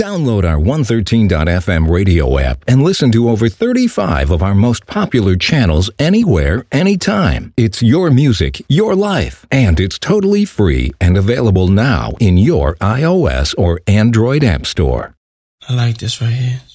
Download our 113.fm radio app and listen to over 35 of our most popular channels anywhere, anytime. It's your music, your life, and it's totally free and available now in your iOS or Android app store. I like this right here.